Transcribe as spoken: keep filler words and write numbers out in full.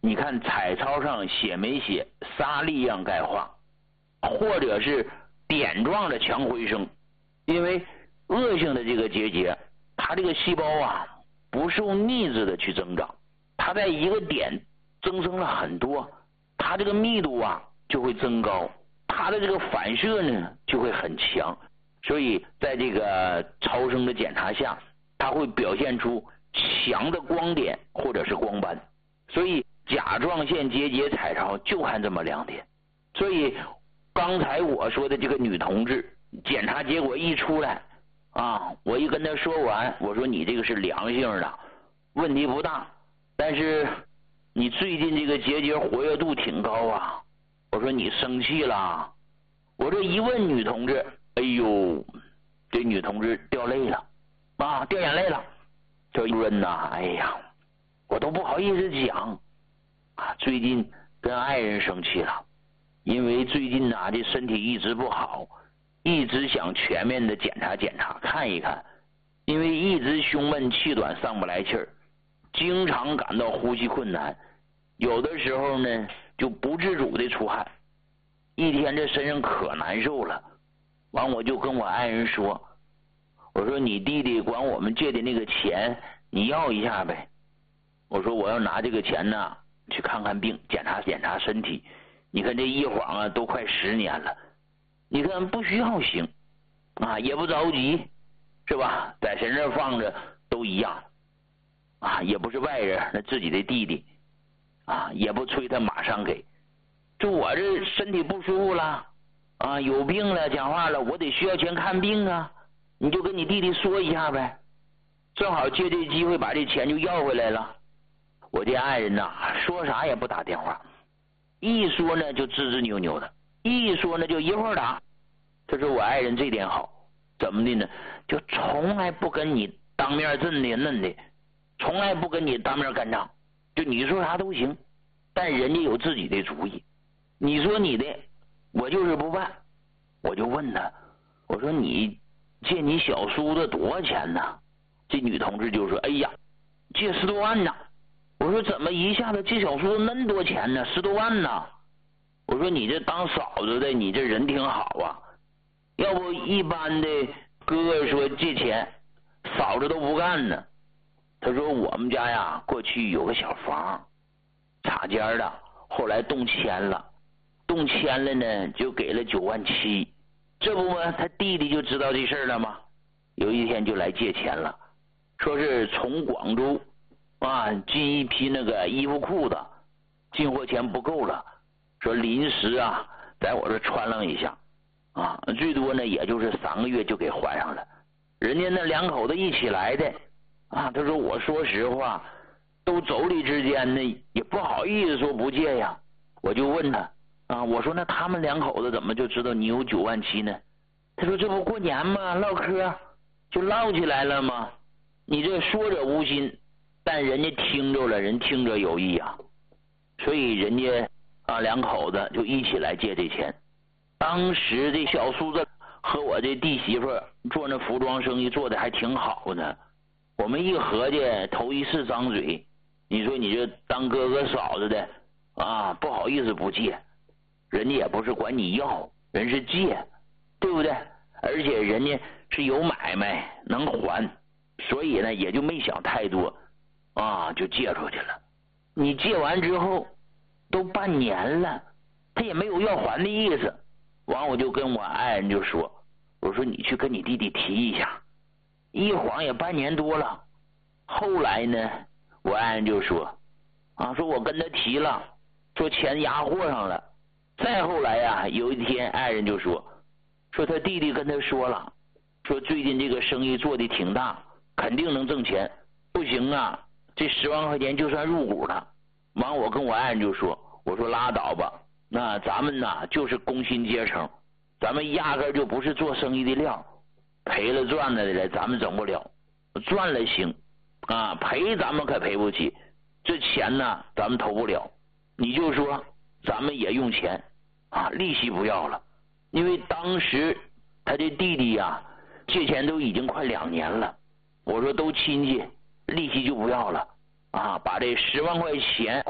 你看彩钞上写没写沙粒样钙化，或者是点状的强回声？因为恶性的这个结节，它这个细胞啊不受逆质的去增长，它在一个点增生了很多，它这个密度啊就会增高，它的这个反射呢就会很强，所以在这个超声的检查下，它会表现出强的光点或者是光斑。所以甲状腺结节彩超就看这么两点。所以刚才我说的这个女同志检查结果一出来啊，我一跟她说完，我说你这个是良性的，问题不大，但是你最近这个结节活跃度挺高啊。我说你生气了？我这一问女同志，哎呦，这女同志掉泪了啊，掉眼泪了。这主任呐，哎呀，我都不好意思讲啊，最近跟爱人生气了，因为最近呐这身体一直不好，一直想全面的检查检查看一看，因为一直胸闷气短上不来气儿，经常感到呼吸困难，有的时候呢就不自主的出汗，一天这身上可难受了。完我就跟我爱人说，我说你弟弟管我们借的那个钱你要一下呗，我说我要拿这个钱呢去看看病，检查检查身体，你看这一晃啊都快十年了，你看不需要行啊，也不着急是吧，在身上放着都一样啊，也不是外人，那自己的弟弟啊，也不催他马上给，就我这身体不舒服了啊，有病了讲话了，我得需要钱看病啊，你就跟你弟弟说一下呗，正好借这机会把这钱就要回来了。我这爱人呐说啥也不打电话，一说呢就吱吱扭扭的，一说呢就一会儿打。他说我爱人这点好，怎么的呢，就从来不跟你当面震的嫩的，从来不跟你当面干仗，就你说啥都行，但人家有自己的主意，你说你的我就是不办。我就问他，我说你借你小叔子多少钱呢？这女同志就说，哎呀借十多万呢。我说怎么一下子借小叔子那么多钱呢，十多万呢？我说你这当嫂子的你这人挺好啊，要不一般的哥哥说借钱嫂子都不干呢。他说我们家呀过去有个小房插间的，后来动迁了，动迁了呢就给了九万七，这不嘛他弟弟就知道这事儿了吗？有一天就来借钱了，说是从广州啊进一批那个衣服裤子，进货钱不够了，说临时啊在我这穿楞一下啊，最多呢也就是三个月就给还上了。人家那两口子一起来的啊，他说我说实话都妯娌之间呢也不好意思说不借呀。我就问他啊，我说那他们两口子怎么就知道你有九万七呢？他说这不过年嘛，唠嗑就唠起来了吗？你这说者无心，但人家听着了，人听者有意啊，所以人家啊两口子就一起来借这钱。当时这小叔子和我这弟媳妇做那服装生意做的还挺好呢，我们一合计头一次张嘴，你说你这当哥哥嫂子的啊不好意思不借，人家也不是管你要，人是借，对不对？而且人家是有买卖能还，所以呢也就没想太多啊，就借出去了。你借完之后都半年了，他也没有要还的意思。完我就跟我爱人就说，我说你去跟你弟弟提一下，一晃也半年多了。后来呢我爱人就说啊，说我跟他提了，说钱压货上了。再后来呀、啊、有一天爱人就说说他弟弟跟他说了，说最近这个生意做的挺大，肯定能挣钱，不行啊这十万块钱就算入股了。完我跟我爱人就说，我说拉倒吧，那咱们呐就是工薪阶层，咱们压根就不是做生意的料，赔了赚了的咱们整不了，赚了行啊，赔咱们可赔不起，这钱呢咱们投不了，你就说咱们也用钱啊，利息不要了。因为当时他这弟弟呀、啊、借钱都已经快两年了，我说都亲戚，利息就不要了啊，把这十万块钱